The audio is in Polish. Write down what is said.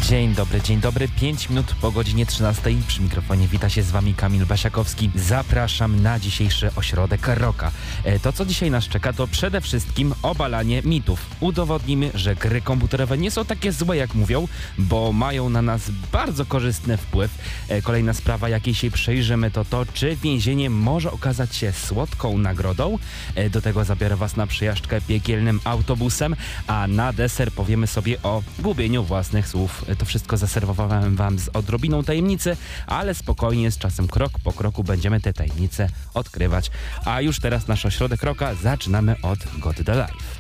Dzień dobry, 5 minut po godzinie 13. Przy mikrofonie wita się z wami Kamil Basiakowski. Zapraszam na dzisiejszy ośrodek rocka. To, co dzisiaj nas czeka, to przede wszystkim obalanie mitów. Udowodnimy, że gry komputerowe nie są takie złe, jak mówią, bo mają na nas bardzo korzystny wpływ. Kolejna sprawa, jakiej się przejrzymy, to czy więzienie może okazać się słodką nagrodą. Do tego zabiorę was na przejażdżkę piekielnym autobusem, a na deser powiemy sobie o gubieniu własnych słów. To wszystko zaserwowałem wam z odrobiną tajemnicy, ale spokojnie, z czasem krok po kroku będziemy te tajemnice odkrywać. A już teraz nasz ośrodek rocka zaczynamy od God the Life.